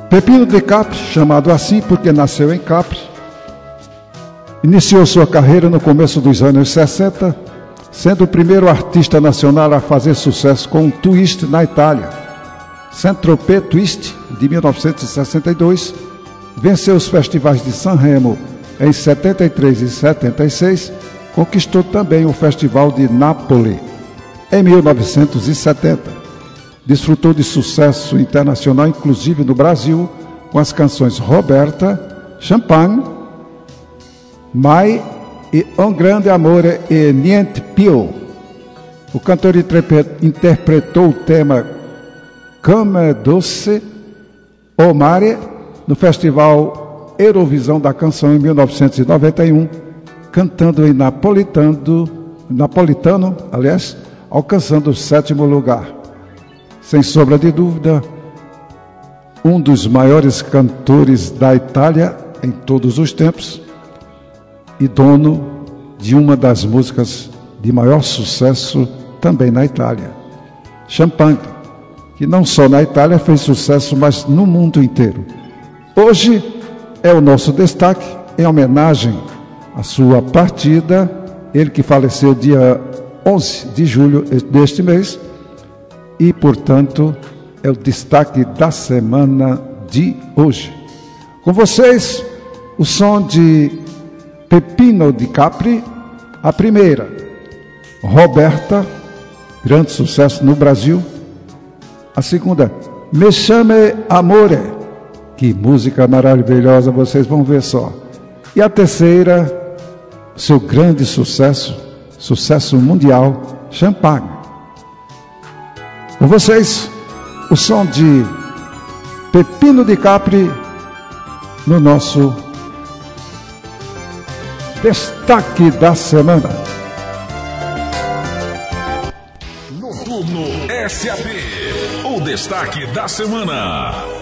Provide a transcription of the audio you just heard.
Pepino de Capri, chamado assim porque nasceu em Capri, iniciou sua carreira no começo dos anos 60, sendo o primeiro artista nacional a fazer sucesso com um twist na Itália. Saint-Tropez Twist, de 1962, venceu os festivais de Sanremo em 73 e 76, conquistou também o Festival de Nápoles em 1970. Desfrutou de sucesso internacional, inclusive no Brasil, com as canções Roberta, Champagne, Mai e Un Grande Amore e Niente Più. O cantor interpretou o tema Come Doce o Mare no Festival Eurovisão da Canção em 1991, cantando em napolitano, alcançando o 7º lugar. Sem sombra de dúvida, um dos maiores cantores da Itália em todos os tempos e dono de uma das músicas de maior sucesso também na Itália, Champagne, que não só na Itália fez sucesso, mas no mundo inteiro. Hoje é o nosso destaque em homenagem à sua partida, ele que faleceu dia 11 de julho deste mês, e, portanto, é o destaque da semana de hoje. Com vocês, o som de Pepino de Capri, a primeira, Roberta, grande sucesso no Brasil. A segunda, Me Chame Amore, que música maravilhosa, vocês vão ver só. E a terceira, seu grande sucesso mundial, Champagne. Com vocês, o som de Pepino de Capri no nosso destaque da semana. Noturno SAP, o destaque da semana.